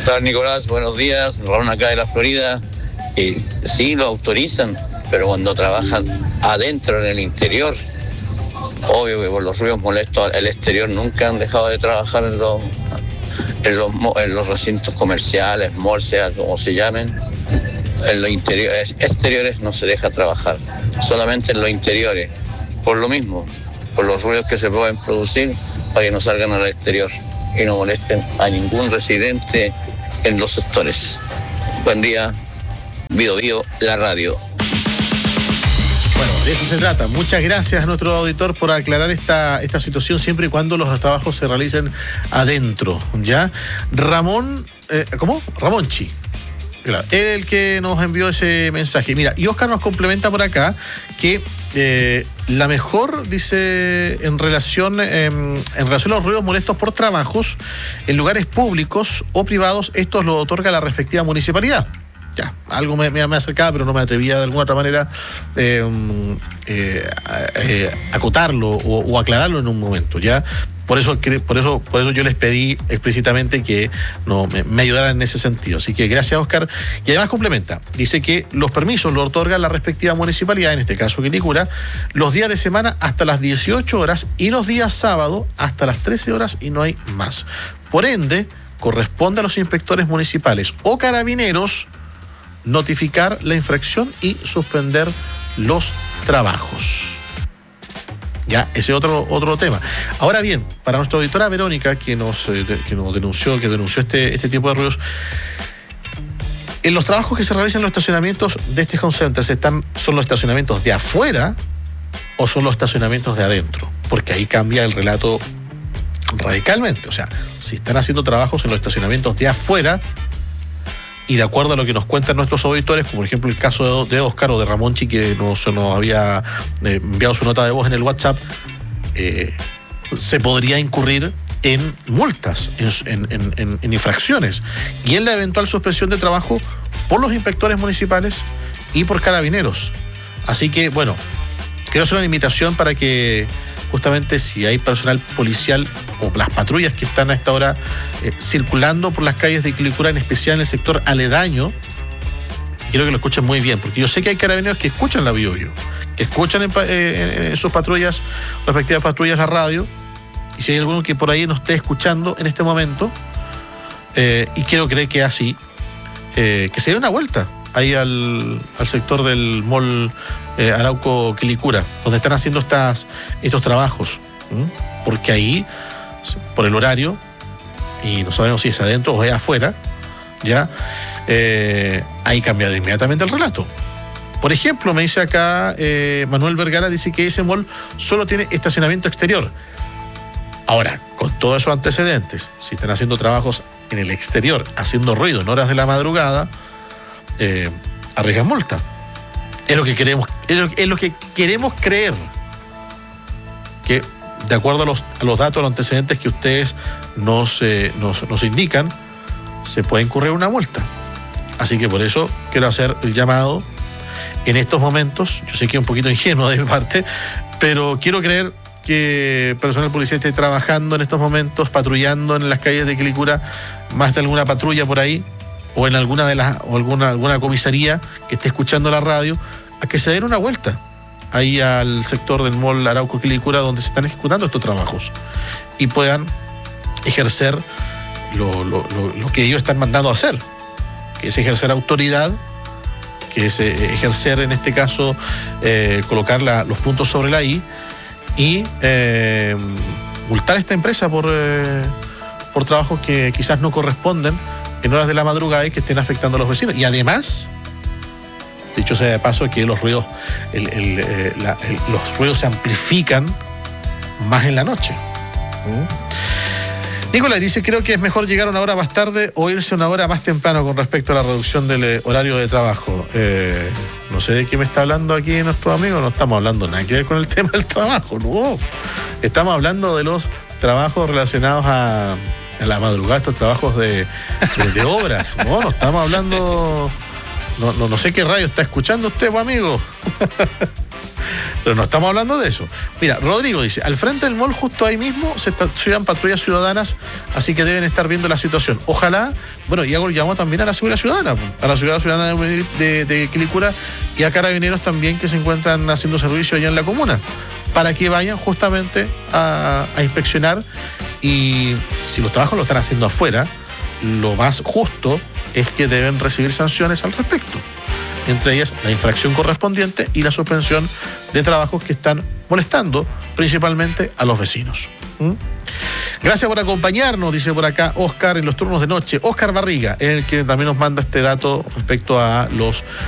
tal, Nicolás? Buenos días. Ramón acá de la Florida. Sí, lo autorizan, pero cuando trabajan adentro, en el interior, obvio que por los ruidos molestos el exterior nunca han dejado de trabajar en los recintos comerciales, malls, sea como se llamen. En los exteriores no se deja trabajar, solamente en los interiores, por lo mismo, por los ruidos que se pueden producir, para que no salgan al exterior y no molesten a ningún residente en los sectores. Buen día, Bio Bio, la radio. Bueno, de eso se trata. Muchas gracias a nuestro auditor por aclarar esta situación siempre y cuando los trabajos se realicen adentro, ¿ya? Ramón, ¿cómo? Ramonchi. Claro, él es el que nos envió ese mensaje. Mira, y Oscar nos complementa por acá que la mejor, dice, en relación a los ruidos molestos por trabajos en lugares públicos o privados, estos lo otorga la respectiva municipalidad. Ya, algo me acercaba, pero no me atrevía de alguna otra manera acotarlo o aclararlo en un momento, ¿ya? Por eso yo les pedí explícitamente que me ayudaran en ese sentido. Así que gracias, Oscar. Y además complementa. Dice que los permisos los otorga la respectiva municipalidad, en este caso Quilicura, los días de semana hasta las 18 horas y los días sábado hasta las 13 horas y no hay más. Por ende, corresponde a los inspectores municipales o carabineros notificar la infracción y suspender los trabajos. Ya, ese otro tema. Ahora bien, para nuestra auditora Verónica, que denunció este tipo de ruidos, en los trabajos que se realizan en los estacionamientos de este home center, ¿son los estacionamientos de afuera o son los estacionamientos de adentro? Porque ahí cambia el relato radicalmente. O sea, si están haciendo trabajos en los estacionamientos de afuera, y de acuerdo a lo que nos cuentan nuestros auditores, como por ejemplo el caso de Oscar o de Ramonchi, que nos había enviado su nota de voz en el WhatsApp, se podría incurrir en multas, en infracciones, y en la eventual suspensión de trabajo por los inspectores municipales y por carabineros. Así que, bueno, quiero hacer una invitación para que justamente si hay personal policial o las patrullas que están a esta hora circulando por las calles de Quilicura, en especial en el sector aledaño, quiero que lo escuchen muy bien, porque yo sé que hay carabineros que escuchan la Bio Bio, que escuchan en sus patrullas, respectivas patrullas, la radio, y si hay alguno que por ahí nos esté escuchando en este momento, y quiero creer que así, que se dé una vuelta ahí al sector del mall Arauco Quilicura, donde están haciendo estos trabajos, porque ahí, por el horario, y no sabemos si es adentro o es afuera, ya ahí cambia inmediatamente el relato. Por ejemplo, me dice acá Manuel Vergara, dice que ese mall solo tiene estacionamiento exterior. Ahora, con todos esos antecedentes, si están haciendo trabajos en el exterior, haciendo ruido en horas de la madrugada, arriesgan multa. Es lo que queremos creer, que de acuerdo a los datos, a los antecedentes que ustedes nos indican, se puede incurrir una multa. Así que por eso quiero hacer el llamado en estos momentos. Yo sé que es un poquito ingenuo de mi parte, pero quiero creer que el personal policial esté trabajando en estos momentos, patrullando en las calles de Quilicura, más de alguna patrulla por ahí, o en alguna alguna comisaría que esté escuchando la radio, a que se den una vuelta ahí al sector del mall Arauco Quilicura, donde se están ejecutando estos trabajos, y puedan ejercer lo que ellos están mandando a hacer, que es ejercer autoridad, que es ejercer, en este caso, colocar los puntos sobre la I y multar a esta empresa por trabajos que quizás no corresponden en horas de la madrugada y que estén afectando a los vecinos. Y además, dicho sea de paso, que los ruidos los ruidos se amplifican más en la noche. Nicolás dice, creo que es mejor llegar una hora más tarde o irse una hora más temprano con respecto a la reducción del horario de trabajo. No sé de qué me está hablando aquí nuestro amigo, no estamos hablando nada que ver con el tema del trabajo, no. Estamos hablando de los trabajos relacionados a la madrugada, estos trabajos de obras, no estamos hablando, no sé qué radio está escuchando usted, pues, amigo. Pero no estamos hablando de eso. Mira, Rodrigo dice, al frente del mall, justo ahí mismo, se estacionan patrullas ciudadanas, así que deben estar viendo la situación. Ojalá, bueno, y hago el llamado también a la Seguridad Ciudadana, a la Seguridad Ciudadana de Quilicura y a Carabineros también, que se encuentran haciendo servicio allá en la comuna, para que vayan justamente a inspeccionar. Y si los trabajos lo están haciendo afuera, lo más justo es que deben recibir sanciones al respecto. Entre ellas la infracción correspondiente y la suspensión de trabajos que están molestando principalmente a los vecinos. Gracias por acompañarnos, dice por acá Oscar, en los turnos de noche. Oscar Barriga es el que también nos manda este dato respecto a los